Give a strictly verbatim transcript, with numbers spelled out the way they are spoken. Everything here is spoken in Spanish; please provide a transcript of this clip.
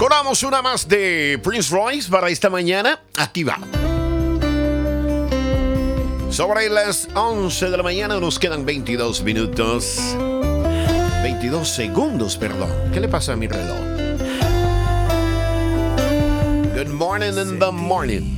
Sonamos una más de Prince Royce para esta mañana. Aquí va. Sobre las once de la mañana nos quedan veintidós minutos. veintidós segundos, perdón. ¿Qué le pasa a mi reloj? Good morning in the morning.